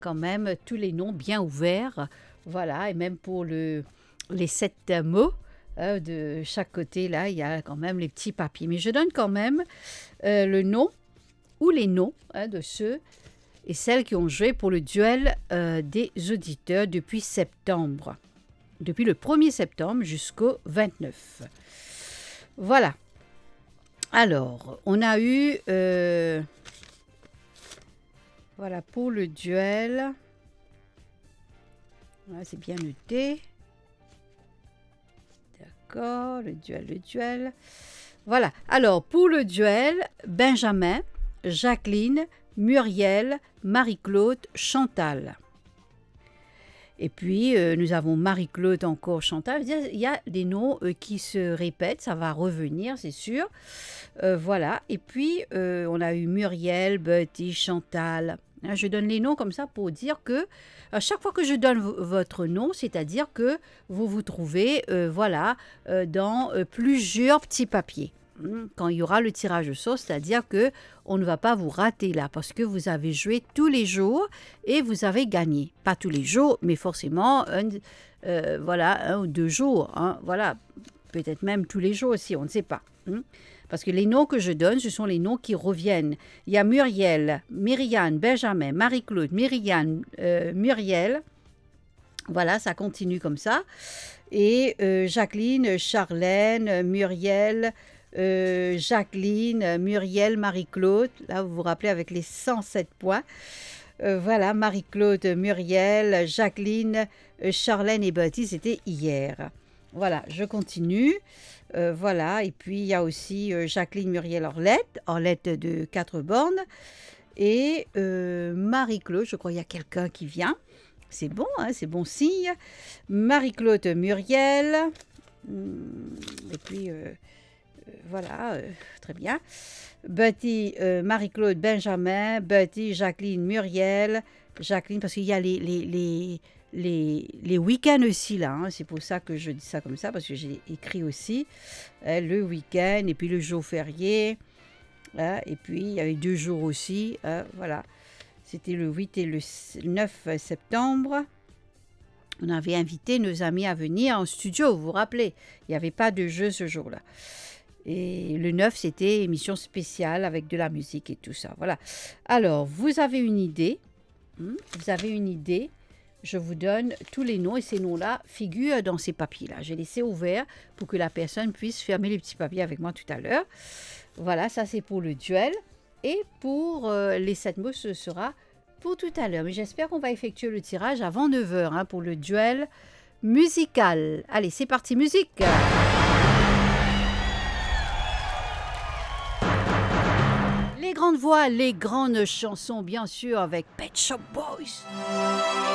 quand même tous les noms bien ouverts. Voilà, et même pour les 7 mots de chaque côté, là, il y a quand même les petits papiers. Mais je donne quand même le nom ou les noms de ceux et celles qui ont joué pour le duel des auditeurs depuis septembre. Depuis le 1er septembre jusqu'au 29. Voilà. Alors, on a eu... voilà, pour le duel. Voilà, c'est bien noté. D'accord, le duel. Voilà. Alors, pour le duel, Benjamin, Jacqueline, Muriel, Marie-Claude, Chantal. Et puis, nous avons Marie-Claude encore, Chantal. Il y a des noms qui se répètent, ça va revenir, c'est sûr. Voilà. Et puis, on a eu Muriel, Betty, Chantal. Je donne les noms comme ça pour dire que à chaque fois que je donne votre nom, c'est-à-dire que vous vous trouvez dans plusieurs petits papiers. Quand il y aura le tirage au sort, c'est-à-dire que on ne va pas vous rater là parce que vous avez joué tous les jours et vous avez gagné. Pas tous les jours, mais forcément un ou 2 jours. Voilà, peut-être même tous les jours aussi, on ne sait pas. Parce que les noms que je donne, ce sont les noms qui reviennent. Il y a Muriel, Myriane, Benjamin, Marie-Claude, Myriane, Muriel. Voilà, ça continue comme ça. Et Jacqueline, Charlène, Muriel, Jacqueline, Muriel, Marie-Claude. Là, vous vous rappelez avec les 107 points. Voilà, Marie-Claude, Muriel, Jacqueline, Charlène et Betty, c'était hier. Voilà, je continue. Voilà, et puis il y a aussi Jacqueline, Muriel, Orlette de 4 bornes. Et Marie-Claude, je crois qu'il y a quelqu'un qui vient. C'est bon, c'est bon signe. Marie-Claude, Muriel. Et puis, voilà, très bien. Betty, Marie-Claude, Benjamin. Betty, Jacqueline, Muriel. Jacqueline, parce qu'il y a les week-ends aussi, là. C'est pour ça que je dis ça comme ça, parce que j'ai écrit aussi le week-end, et puis le jour férié. Et puis, il y avait 2 jours aussi. Voilà. C'était le 8 et le 9 septembre. On avait invité nos amis à venir en studio, vous vous rappelez. Il n'y avait pas de jeu ce jour-là. Et le 9, c'était émission spéciale avec de la musique et tout ça. Voilà. Alors, vous avez une idée. Je vous donne tous les noms et ces noms-là figurent dans ces papiers-là. J'ai laissé ouvert pour que la personne puisse fermer les petits papiers avec moi tout à l'heure. Voilà, ça c'est pour le duel. Et pour les 7 mots, ce sera pour tout à l'heure. Mais j'espère qu'on va effectuer le tirage avant 9h pour le duel musical. Allez, c'est parti, musique! Les grandes voix, les grandes chansons, bien sûr, avec Pet Shop Boys.